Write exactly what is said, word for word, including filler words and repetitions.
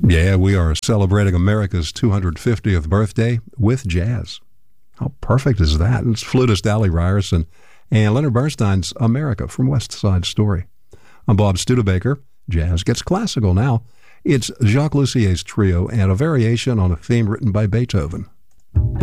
Yeah, we are celebrating America's two hundred fiftieth birthday with jazz. How perfect is that? It's flutist Allie Ryerson and Leonard Bernstein's America from West Side Story. I'm Bob Studebaker. Jazz gets classical now. It's Jacques Lucier's trio and a variation on a theme written by Beethoven.